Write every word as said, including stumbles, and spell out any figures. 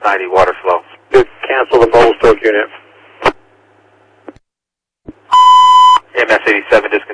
ninety water flow. Good. Cancel the bowl stroke unit. M S eighty-seven, disconnect.